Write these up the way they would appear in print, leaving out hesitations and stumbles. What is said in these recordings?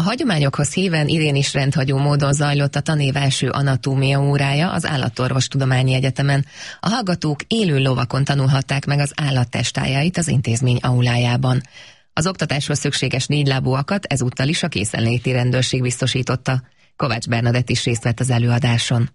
hagyományokhoz híven idén is rendhagyó módon zajlott a tanév első anatómia órája az Állatorvostudományi Egyetemen. A hallgatók élő lovakon tanulhatták meg az állat testájait az intézmény aulájában. Az oktatáshoz szükséges négylábúakat ezúttal is a készenléti rendőrség biztosította. Kovács Bernadett is részt vett az előadáson.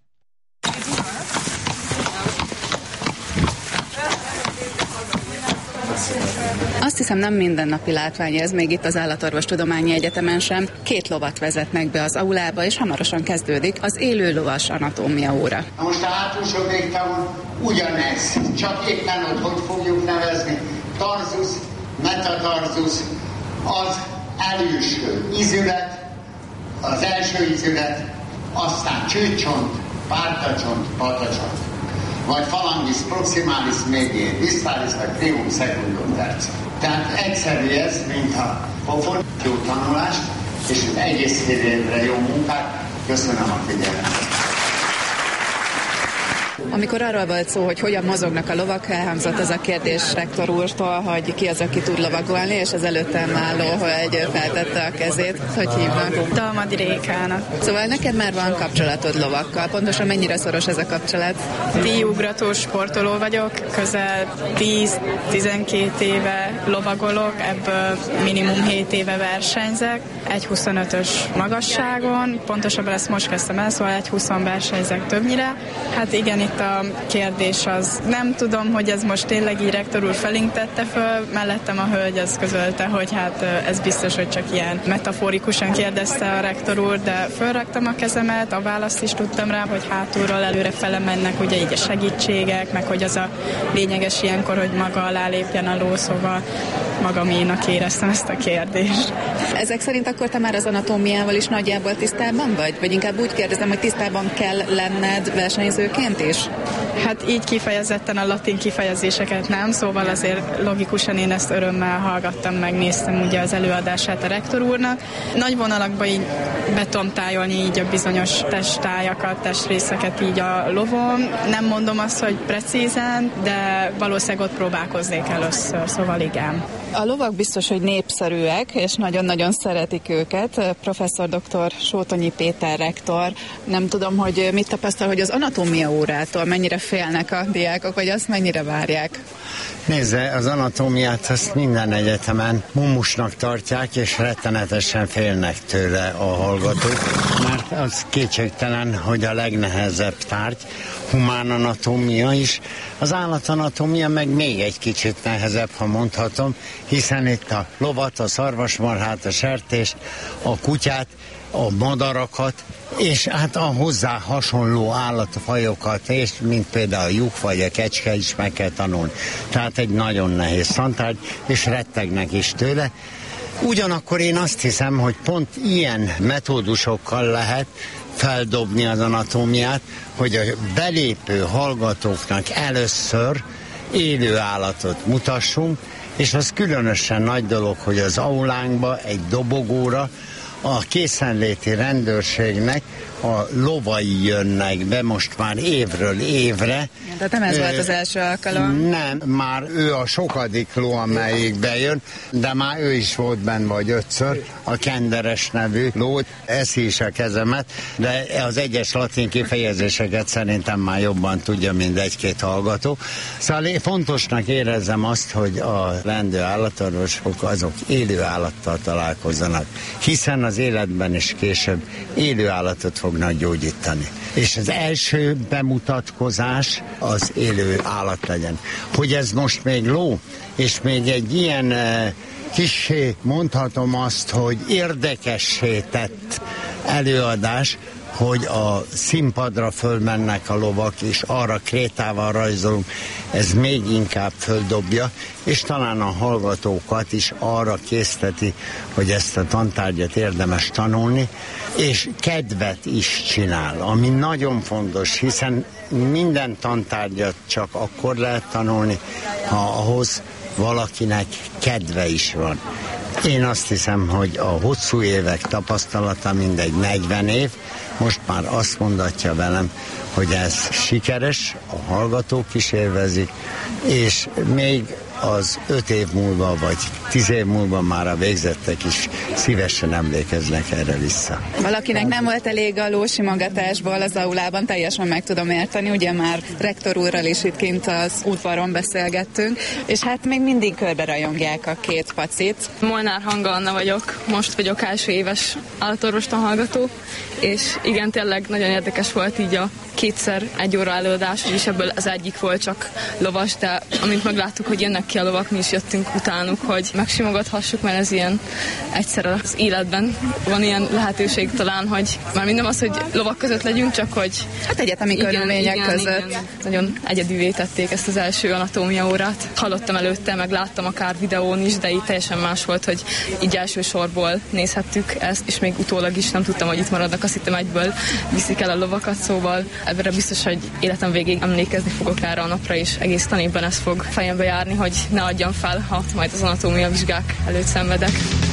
Azt hiszem, nem mindennapi látvány ez, még itt az Állatorvostudományi Egyetemen sem. 2 lovat vezetnek be az aulába, és hamarosan kezdődik az élő lovas anatómia óra. Most a hátulsó végtagon ugyanez, csak éppen ott hogy fogjuk nevezni. Tarzus, metatarzus, az előső izület, az első izület, aztán csőcsont, pártacsont, patacsont, vagy phalanges proximalis mediae distalis, vagy primum secundum tertium. Tehát egyszerű ez, mintha pofon, jó tanulást, és az egész fél évre jó munkát. Köszönöm a figyelmet! Amikor arról volt szó, hogy hogyan mozognak a lovak, elhangzott ez a kérdés rektor úrtól, hogy ki az, aki tud lovagolni, és az előttem álló hölgy feltette a kezét. Hogy hívnak? Dalmadi Rékának. Szóval neked már van kapcsolatod lovakkal. Pontosan mennyire szoros ez a kapcsolat? Díjugrató sportoló vagyok, közel 10-12 éve lovagolok, ebből minimum 7 éve versenyzek. 1,25-ös magasságon, pontosabban ezt most kezdtem el, szóval 1,20 versenyzek többnyire. Hát igen, itt a kérdés az, nem tudom, hogy ez most tényleg így rektor úr felénk tette föl, mellettem a hölgy az közölte, hogy hát ez biztos, hogy csak ilyen metaforikusan kérdezte a rektor úr, de fölraktam a kezemet, a választ is tudtam rá, hogy hátulról előre fele mennek ugye így a segítségek, meg hogy az a lényeges ilyenkor, hogy maga alá lépjen a ló, szóval magaménak éreztem ezt a kérdést. Ezek szerint akkor te már az anatómiával is nagyjából tisztában vagy? Vagy inkább úgy kérdezem, hogy tisztában kell lenned versenyzőként is? Hát így kifejezetten a latin kifejezéseket nem, szóval azért logikusan én ezt örömmel hallgattam, megnéztem ugye az előadását a rektor úrnak. Nagy vonalakban így betontájolni így a bizonyos testtájakat, testrészeket így a lovon. Nem mondom azt, hogy precízen, de valószínűleg ott próbálkoznék először, szóval igen. A lovak biztos, hogy népszerűek, és nagyon-nagyon szeretik őket. Professzor dr. Sótonyi Péter rektor, nem tudom, hogy mit tapasztal, hogy az anatómia órától mennyire félnek a diákok, vagy azt mennyire várják? Nézze, az anatómiát azt minden egyetemen mumusnak tartják, és rettenetesen félnek tőle a hallgatók, mert az kétségtelen, hogy a legnehezebb tárgy, humán anatómia is. Az állatanatómia meg még egy kicsit nehezebb, ha mondhatom, hiszen itt a lovat, a szarvasmarhát, a sertést, a kutyát, a madarakat, és hát a hozzá hasonló állatfajokat, és mint például a lyuk vagy a kecske is meg kell tanulni. Tehát egy nagyon nehéz tantárgy, és rettegnek is tőle. Ugyanakkor én azt hiszem, hogy pont ilyen metódusokkal lehet feldobni az anatómiát, hogy a belépő hallgatóknak először élő állatot mutassunk, és az különösen nagy dolog, hogy az aulánkba egy dobogóra a készenléti rendőrségnek a lovai jönnek be most már évről évre. Tehát nem ez volt az első alkalom? Nem, már ő a sokadik ló, amelyik bejön, de már ő is volt benne vagy 5-ször, a kenderes nevű ló, eszi is a kezemet, de az egyes latin kifejezéseket szerintem már jobban tudja, mint egy-két hallgató. Szóval én fontosnak érezzem azt, hogy a rendő állatorvosok azok élő állattal találkozzanak, hiszen az életben is később élő állatot fognak gyógyítani. És az első bemutatkozás az élő állat legyen. Hogy ez most még ló, és még egy ilyen kissé mondhatom azt, hogy érdekessé tett előadás, hogy a színpadra fölmennek a lovak, és arra krétával rajzolunk, ez még inkább földobja, és talán a hallgatókat is arra készteti, hogy ezt a tantárgyat érdemes tanulni, és kedvet is csinál, ami nagyon fontos, hiszen minden tantárgyat csak akkor lehet tanulni, ha ahhoz valakinek kedve is van. Én azt hiszem, hogy a hosszú évek tapasztalata, mindegy 40 év, most már azt mondatja velem, hogy ez sikeres, a hallgatók is élvezik, és még az 5 év múlva, vagy 10 év múlva már a végzettek is szívesen emlékeznek erre vissza. Valakinek nem volt elég a lósimogatásból az aulában, teljesen meg tudom érteni, ugye már rektor úrral is itt kint az udvaron beszélgettünk, és hát még mindig körbe rajongják a két pacit. Molnár Hanga Anna vagyok, most vagyok első éves állatorvostan hallgató, és igen, tényleg nagyon érdekes volt így a kétszer egy óra előadás, és ebből az egyik volt csak lovas, de amint megláttuk, hogy jönnek ki a lovak, mi is jöttünk utánuk, hogy megsimogathassuk, mert ez ilyen egyszer az életben van ilyen lehetőség talán, hogy már minden az, hogy lovak között legyünk, csak hogy hát egyetemi körülmények között. Igen. Nagyon egyedűvé tették ezt az első anatómia órát. Hallottam előtte, meg láttam akár videón is, de így teljesen más volt, hogy így első sorból nézhettük ezt, és még utólag is nem tudtam, hogy itt maradnak, azt hittem egyből viszik el a lovakat, szóval ebben biztos, hogy életem végig emlékezni fogok erre a napra, és egész tanévben ez fog fejembe járni, hogy ne adjam fel, ha majd az anatómia vizsgák előtt szenvedek.